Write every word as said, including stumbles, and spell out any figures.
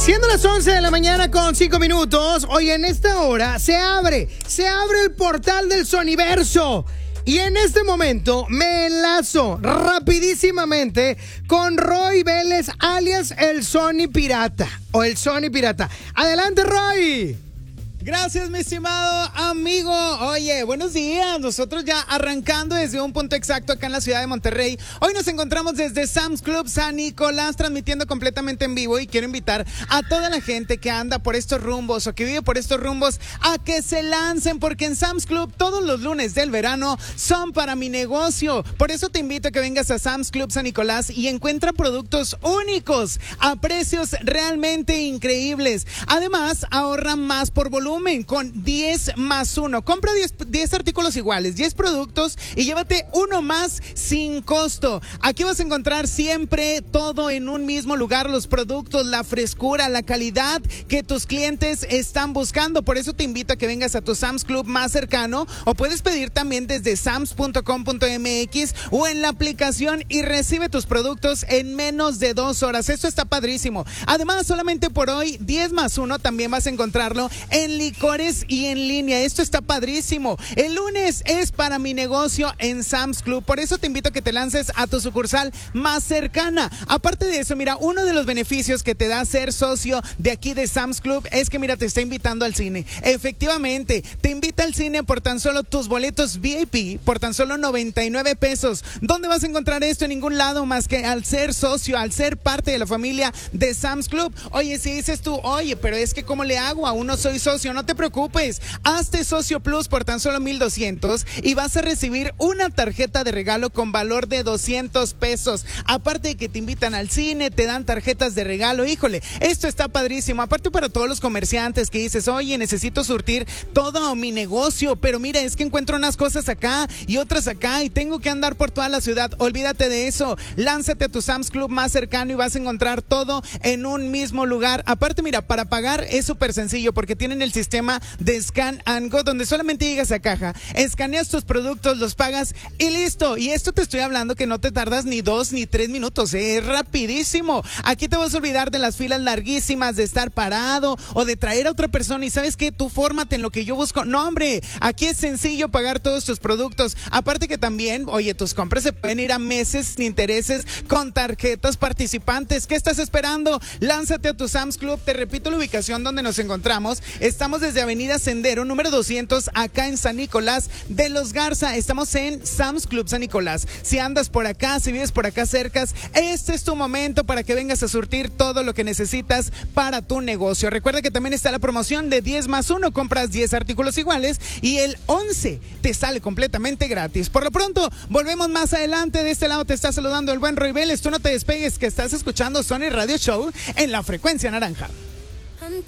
Siendo las once de la mañana con cinco minutos, hoy en esta hora se abre, se abre el portal del Soniverso. Y en este momento me enlazo rapidísimamente con Roy Vélez, alias el Sony Pirata, o el Sony Pirata. Adelante, Roy. Gracias, mi estimado amigo. Oye, buenos días. Nosotros ya arrancando desde un punto exacto acá en la ciudad de Monterrey. Hoy nos encontramos desde Sam's Club San Nicolás, transmitiendo completamente en vivo, y quiero invitar a toda la gente que anda por estos rumbos o que vive por estos rumbos a que se lancen, porque en Sam's Club todos los lunes del verano son para mi negocio. Por eso te invito a que vengas a Sam's Club San Nicolás y encuentra productos únicos a precios realmente increíbles. Además, ahorra más por volumen con diez más uno. Compra diez artículos iguales, diez productos y llévate uno más sin costo. Aquí vas a encontrar siempre todo en un mismo lugar, los productos, la frescura, la calidad que tus clientes están buscando. Por eso te invito a que vengas a tu Sam's Club más cercano, o puedes pedir también desde sams punto com punto m x o en la aplicación y recibe tus productos en menos de dos horas. Esto está padrísimo. Además, solamente por hoy, diez más uno también vas a encontrarlo en licores y en línea. Esto está padrísimo. El lunes es para mi negocio en Sam's Club. Por eso te invito a que te lances a tu sucursal más cercana. Aparte de eso, mira, uno de los beneficios que te da ser socio de aquí de Sam's Club es que, mira, te está invitando al cine. Efectivamente, te invita al cine por tan solo tus boletos V I P, por tan solo noventa y nueve pesos. ¿Dónde vas a encontrar esto? En ningún lado más que al ser socio, al ser parte de la familia de Sam's Club. Oye, si dices tú, oye, pero es que ¿cómo le hago? Aún no soy socio. No te preocupes, hazte socio plus por tan solo mil doscientos y vas a recibir una tarjeta de regalo con valor de doscientos pesos. Aparte de que te invitan al cine, te dan tarjetas de regalo. Híjole, esto está padrísimo. Aparte, para todos los comerciantes que dices, oye, necesito surtir todo mi negocio, pero mira, es que encuentro unas cosas acá y otras acá y tengo que andar por toda la ciudad. Olvídate de eso. Lánzate a tu Sam's Club más cercano y vas a encontrar todo en un mismo lugar. Aparte, mira, para pagar es súper sencillo, porque tienen el sistema de Scan and Go, donde solamente llegas a caja, escaneas tus productos, los pagas y listo. Y esto te estoy hablando que no te tardas ni dos ni tres minutos, ¿eh? Es rapidísimo. Aquí te vas a olvidar de las filas larguísimas, de estar parado o de traer a otra persona. Y sabes qué, tú fórmate en lo que yo busco. No, hombre, aquí es sencillo pagar todos tus productos. Aparte que también, oye, tus compras se pueden ir a meses sin intereses con tarjetas participantes. ¿Qué estás esperando? Lánzate a tu Sam's Club. Te repito la ubicación donde nos encontramos. Estamos desde Avenida Sendero, número doscientos, acá en San Nicolás de los Garza. Estamos en Sam's Club San Nicolás. Si andas por acá, si vives por acá cercas, este es tu momento para que vengas a surtir todo lo que necesitas para tu negocio. Recuerda que también está la promoción de diez más uno. Compras diez artículos iguales y el once te sale completamente gratis. Por lo pronto, volvemos más adelante. De este lado te está saludando el buen Roy Vélez. Tú no te despegues, que estás escuchando Sony Radio Show en la frecuencia naranja.